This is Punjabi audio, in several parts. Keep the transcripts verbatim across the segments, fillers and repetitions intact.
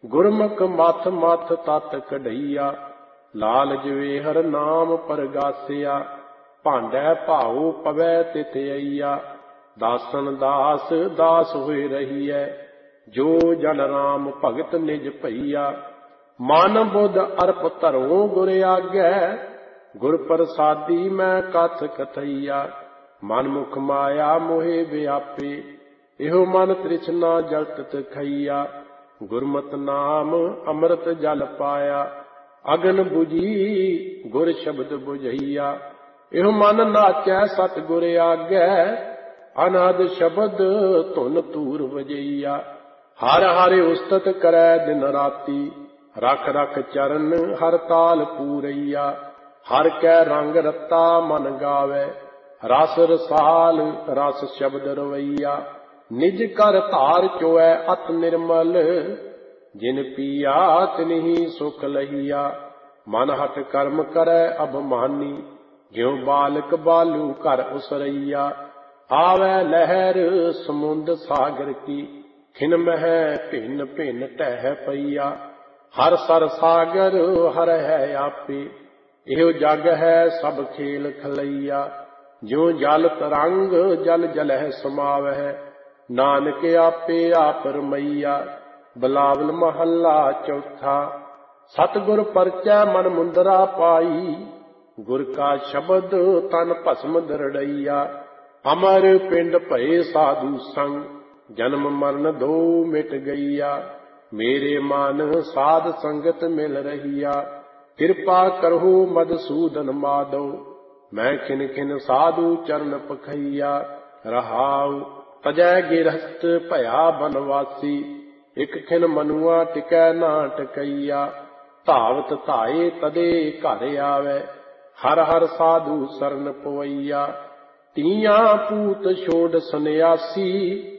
ਗੁਰਮੁਖ ਮਥ ਮਥ ਤਤ ਕਢਈਆ, ਲਾਲ ਜਵੇ ਹਰ ਨਾਮ ਪਰਗਾਸਿਆ। ਭਾਂਡੈ ਭਾਉ ਪਵੈ ਤਿਥ ਅਈਆ, ਦਾਸਨ ਦਾਸ ਦਾਸ ਹੋਏ ਰਹੀਐ। ਜੋ ਜਨ ਰਾਮ ਭਗਤ ਨਿਜ ਭਈਆ, ਮਨ ਬੁੱਧ ਅਰਪ ਧਰੋ ਗੁਰ ਆਗੈ। ਗੁਰ ਪ੍ਰਸਾਦੀ ਮੈਂ ਕਥ ਕਥਈਆ, ਮਨ ਮੁਖ ਮਾਇਆ ਮੋਹਿ ਵਿਆਪੇ। ਇਹੋ ਮਨ ਤ੍ਰਿਸ਼ਨਾ ਜਲਤ ਖਈਆ, ਗੁਰਮਤਿ ਨਾਮ ਅੰਮ੍ਰਿਤ ਜਲ ਪਾਇਆ। ਅਗਨ ਬੁਝੀ ਗੁਰ ਸ਼ਬਦ ਬੁਝਈਆ, ਇਹੋ ਮਨ ਨਾਚੈ ਸਤ ਗੁਰ ਆਗੈ। ਅਨਾਦ ਸ਼ਬਦ ਧੁਨ ਧੂਰ ਵਜਈਆ, ਹਰ ਹਰਿ ਉਸਤਤ ਕਰੈ ਦਿਨ ਰਾਤੀ। ਰਖ ਰਖ ਚਰਨ ਹਰ ਤਾਲ ਪੂਰਈਆ, ਹਰ ਕੈ ਰੰਗ ਰਤਾ ਮਨ ਗਾਵੈ। ਰਸ ਰਸਾਲ ਰਸ ਸ਼ਬਦ ਰਵਈਆ, ਨਿਜ ਕਰ ਧਾਰ ਚੋਐ ਅਤ ਨਿਰਮਲ। ਜਿਨ ਪੀਆ ਤਿਨਹੀ ਸੁਖ ਲਹੀਆ, ਮਨ ਹਟ ਕਰਮ ਕਰੈ ਅਭਮਾਨੀ। ਜਿਉ ਬਾਲਕ ਬਾਲੂ ਘਰ ਉਸਰਈਆ, ਆਵੈ ਲਹਿਰ ਸਮੁੰਦ ਸਾਗਰ ਕੀ। ਖਿਨ ਮਹਿ ਭਿੰਨ ਭਿੰਨ ਢਹਿ ਪਈਆ, ਹਰ ਸਰ ਸਾਗਰ ਹਰ ਹੈ ਆਪੇ। ਇਹੋ ਜਗ ਹੈ ਸਭ ਖੇਲ ਖਲਈਆ, ਜਿਉ ਜਲ ਤਰੰਗ ਜਲ ਜਲਹਿ ਸਮਾਵਹਿ। ਨਾਨਕ ਆਪੇ ਆਪ ਰਮਈਆ, ਬਿਲਾਵਲ ਮਹੱਲਾ ਚੌਥਾ। ਸਤਿਗੁਰ ਪਰਚੈ ਮਨ ਮੁੰਦਰਾ ਪਾਈ, ਗੁਰ ਕਾ ਸ਼ਬਦ ਤਨ ਭਸਮ ਦਰੜਈਆ। ਅਮਰ ਪਿੰਡ ਭਏ ਸਾਧੂ ਸੰਗ, ਜਨਮ ਮਰਨ ਦੋ ਮਿਟ ਗਈਆ। ਮੇਰੇ ਮਨ ਸਾਧ ਸੰਗਤ ਮਿਲ ਰਹੀਆ, ਕਿਰਪਾ ਕਰਹੁ ਮਧੂਸੂਦਨ ਮਾਧੋ। ਮੈਂ ਖਿਨ ਖਿਨ ਸਾਧੂ ਚਰਨ ਪਖਈਆ, ਰਹਾਉ ਤਜੈ ਗਿਰਹਸਤ ਭਇਆ ਬਨਵਾਸੀ। ਇਕ ਖਿਨ ਮਨੁਆ ਟਿਕੈ ਨਾ ਟਿਕਈਆ, ਧਾਵਤ ਧਾਏ ਤਦੇ ਘਰ ਆਵੈ। ਹਰ ਹਰ ਸਾਧੂ ਸਰਨ ਪਵਈਆ, ਤੀਆਂ ਪੂਤ ਛੋੜ ਸੰਨਿਆਸੀ।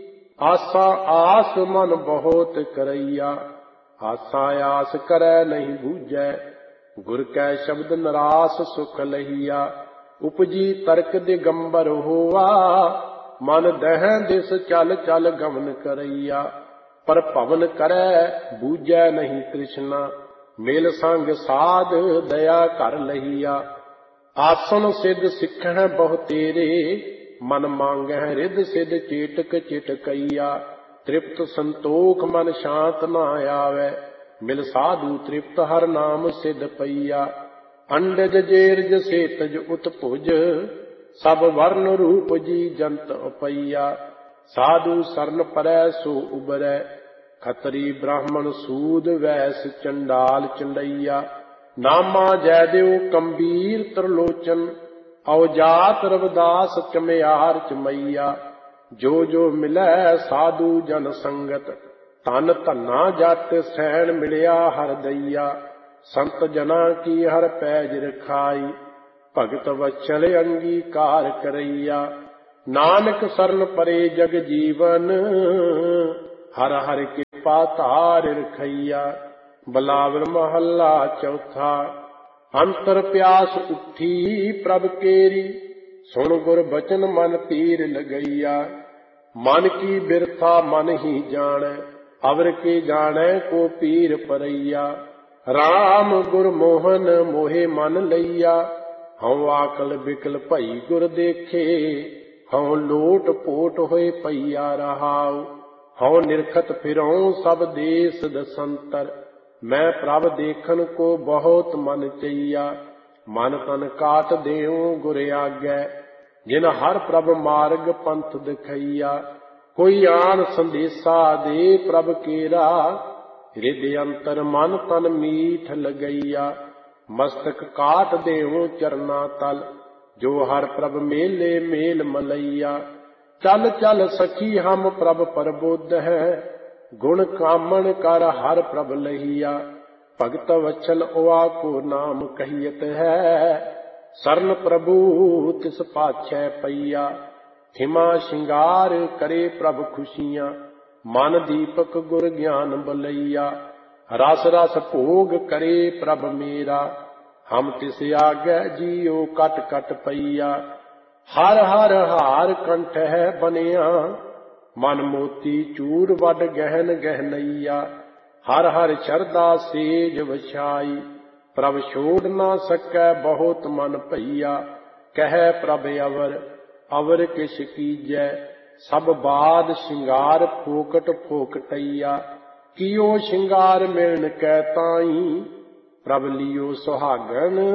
ਆਸਾ ਆਸ ਮਨ ਬਹੁਤ ਕਰਈਆ, ਆਸਾ ਆਸ ਕਰੈ ਨਹੀਂ ਬੂਝੈ। ਗੁਰ ਕੈ ਸ਼ਬਦ ਨਰਾਸ ਸੁਖ ਲਹੀਆ, ਉਪਜੀ ਤਰਕ ਦਿਗੰਬਰ ਹੋਆ। ਮਨ ਦਹਿ ਦਿਸ ਚਲ ਚਲ ਗਮਨ ਕਰਈਆ, ਪਰ ਭਵਨ ਕਰੈ ਬੂਝੈ ਨਹੀਂ ਤ੍ਰਿਸ਼ਨਾ। ਮਿਲ ਸੰਗ ਸਾਧ ਦਇਆ ਕਰ ਲਹੀਆ, ਆਸਨ ਸਿਧ ਸਿੱਖਹਿ ਬਹੁ ਤੇਰੇ। ਮਨ ਮੰਗਹਿ ਰਿਧ ਸਿਧ ਚੇਟਕ ਚਿਟਕਈਆ, ਤ੍ਰਿਪਤ ਸੰਤੋਖ ਮਨ ਸ਼ਾਂਤ ਨਾ ਆਵੈ। ਮਿਲ ਸਾਧੂ ਤ੍ਰਿਪਤ ਹਰ ਨਾਮ ਸਿਧ ਪਈਆ। ਅੰਡਜ ਜੇਰਜ ਸੇਤਜ ਉਤਭੁਜ, ਸਭ ਵਰਨ ਰੂਪ ਜੀ ਜੰਤ ਉਪਈਆ। ਸਾਧੂ ਸਰਨ ਪਰੈ ਸੋ ਉਬਰੈ, ਖਤਰੀ ਬ੍ਰਾਹਮਣ ਸੂਦ ਵੈਸ ਚੰਡਾਲ ਚੰਡਈਆ। ਨਾਮਾ ਜੈਦਿਓ ਕੰਬੀਰ ਤਰਲੋਚਨ, ਔਜਾਤ ਰਵਿਦਾਸ ਚਮਿਆਰ ਚਮਈਆ। ਜੋ ਜੋ ਮਿਲੈ ਸਾਧੂ ਜਨ ਸੰਗਤ, ਧਨ ਧੰਨਾ ਜਟ ਸੈਣ ਮਿਲਿਆ ਹਰ ਦਈਆ। ਸੰਤ ਜਨਾ ਕੀ ਹਰ ਪੈਜ ਰਖਾਈ, ਭਗਤ ਵਛਲ ਅੰਗੀਕਾਰ ਕਰਈਆ। ਨਾਨਕ ਸਰਨ ਪਰੇ ਜਗ ਜੀਵਨ, ਹਰ ਹਰ ਕਿਰਪਾ ਧਾਰ ਰਖਈਆ। ਬਿਲਾਵਲ ਮਹੱਲਾ ਚੌਥਾ। ਅੰਤਰ ਪਿਆਸ ਉੱਠੀ ਪ੍ਰਭ ਕੇਰੀ, ਸੁਣ ਗੁਰ ਬਚਨ ਮਨ ਤੀਰ ਲਗਈਆ। ਮਨ ਕੀ ਬਿਰਥਾ ਮਨ ਹੀ ਜਾਣੈ, ਅਵਰ ਕੇ ਜਾਣੈ ਕੋ ਪੀਰ ਪਰਈਆ। ਰਾਮ ਗੁਰ ਮੋਹਨ ਮੋਹਿ ਮਨ ਲਈਆ, ਹਉ ਆਕਲ ਬਿਕਲ ਭਈ ਗੁਰ ਦੇਖੇ। ਹਉ ਲੋਟ ਪੋਟ ਹੋਏ ਪਈਆ ਰਹਾਉ, ਹਉ ਨਿਰਖਤ ਫਿਰਉ ਸਭ ਦੇਸ ਦਸੰਤਰ। ਮੈਂ ਪ੍ਰਭ ਦੇਖਨ ਕੋ ਬਹੁਤ ਮਨ ਚਈਆ, ਮਨ ਤਨ ਕਾਟ ਦੇਉ ਗੁਰ ਆਗੈ। ਜਿਨ ਹਰ ਪ੍ਰਭ ਮਾਰਗ ਪੰਥ ਦਿਖਈਆ, ਕੋਈ ਆਨ ਸੰਦੇਸਾ ਦੇ ਪ੍ਰਭ ਕੇਰਾ। ਰਿਦ ਅੰਤਰ ਮਨ ਤਨ ਮੀਠ ਲਗਈਆ, ਮਸਤਕ ਕਾਟ ਦੇਉ ਚਰਨਾ ਤਲ। ਜੋ ਹਰ ਪ੍ਰਭ ਮੇਲੇ ਮੇਲ ਮਲਈਆ। ਚਲ ਚਲ ਸਖੀ ਹਮ ਪ੍ਰਭ ਪ੍ਰਬੁੱਧ ਹੈ, ਗੁਣ ਕਾਮਣ ਕਰ ਹਰ ਪ੍ਰਭ ਲਹੀਆ। ਭਗਤ ਵਛਲ ਉਆ ਕੋ ਨਾਮ ਕਹੀਤ ਹੈ, ਸਰਨ ਪ੍ਰਭੂ ਤਿਸ ਪਾਛੈ ਪਈਆ। ਖਿਮਾ ਸ਼ਿੰਗਾਰ ਕਰੇ ਪ੍ਰਭ ਖੁਸ਼ੀਆਂ, ਮਨ ਦੀਪਕ ਗੁਰ ਗਿਆਨ ਬਲਈਆ। ਰਸ ਰਸ ਭੋਗ ਕਰੇ ਪ੍ਰਭ ਮੇਰਾ, ਹਮ ਤਿਸ ਆਗੈ ਜੀਉ ਕਟ ਕਟ ਪਈਆ। ਹਰ ਹਰ ਹਾਰ ਕੰਠ ਹੈ ਬਨਿਆ, ਮਨ ਮੋਤੀ ਚੂਰ ਵੱਡ ਗਹਿਨ ਗਹਿਨਈਆ। ਹਰ ਹਰ ਸ਼ਰਧਾ ਸੇਜ ਵਛਾਈ। ਪ੍ਰਭ ਛੋੜ ਨਾ ਸਕੈ ਬਹੁਤ ਮਨ ਭਈਆ। ਕਹਿ ਪ੍ਰਭ ਅਵਰ ਅਵਰ ਕਿਛ ਕੀਜੈ। ਸਭ ਬਾਦ ਸ਼ਿੰਗਾਰ ਫੋਕਟ ਫੋਕਟਈਆ। ਕੀਓ ਸ਼ਿੰਗਾਰ ਮਿਲਨ ਕੈ ਤਾਈ। ਪ੍ਰਭ ਲਿਓ ਸੁਹਾਗਣ